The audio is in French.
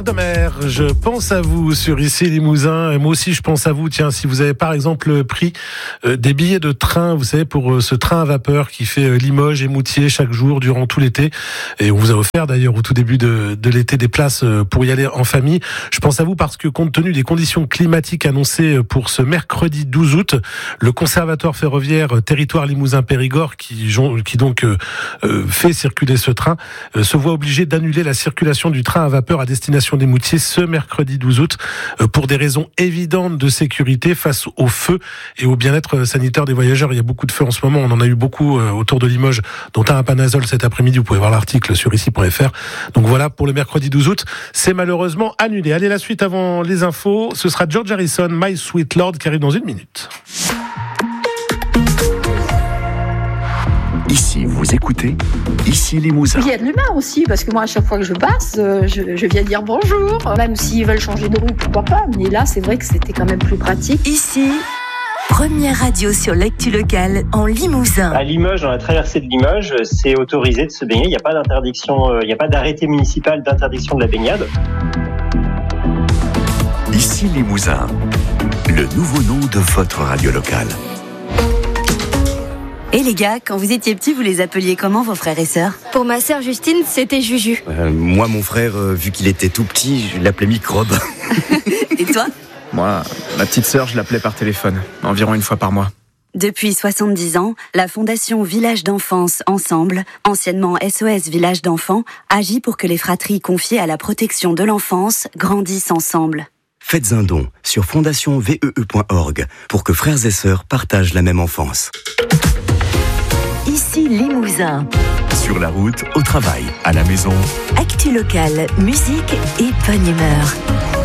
Mer de Mer, je pense à vous sur Ici Limousin. Et moi aussi, je pense à vous. Tiens, si vous avez par exemple pris des billets de train, vous savez, pour ce train à vapeur qui fait Limoges et Moutier chaque jour durant tout l'été. Et on vous a offert d'ailleurs au tout début de l'été des places pour y aller en famille. Je pense à vous parce que compte tenu des conditions climatiques annoncées pour ce mercredi 12 août, le conservatoire ferroviaire Territoire Limousin-Périgord qui donc fait circuler ce train se voit obligé d'annuler la circulation du train à vapeur à destination des Moutiers ce mercredi 12 août pour des raisons évidentes de sécurité face au feu et au bien-être sanitaire des voyageurs. Il y a beaucoup de feux en ce moment, on en a eu beaucoup autour de Limoges, dont un à Panazol cet après-midi. Vous pouvez voir l'article sur ici.fr. Donc voilà, pour le mercredi 12 août, c'est malheureusement annulé. Allez, la suite avant les infos, ce sera George Harrison, My Sweet Lord, qui arrive dans une minute. Ici, vous écoutez Ici Limousin. Il y a de l'humain aussi, parce que moi, à chaque fois que je passe, je viens dire bonjour. Même s'ils veulent changer de rue, pourquoi pas. Mais là, c'est vrai que c'était quand même plus pratique. Ici, première radio sur l'actu locale en Limousin. À Limoges, dans la traversée de Limoges, c'est autorisé de se baigner. Il n'y a pas d'interdiction, il n'y a pas d'arrêté municipal d'interdiction de la baignade. Ici Limousin, le nouveau nom de votre radio locale. Et les gars, quand vous étiez petits, vous les appeliez comment vos frères et sœurs ? Pour ma sœur Justine, c'était Juju. Moi, mon frère, vu qu'il était tout petit, je l'appelais Microbe. Et toi ? Moi, ma petite sœur, je l'appelais par téléphone, environ une fois par mois. Depuis 70 ans, la Fondation Village d'Enfance Ensemble, anciennement SOS Village d'Enfants, agit pour que les fratries confiées à la protection de l'enfance grandissent ensemble. Faites un don sur fondationvee.org pour que frères et sœurs partagent la même enfance. Ici Limousin. Sur la route, au travail, à la maison. Actu locale, musique et bonne humeur.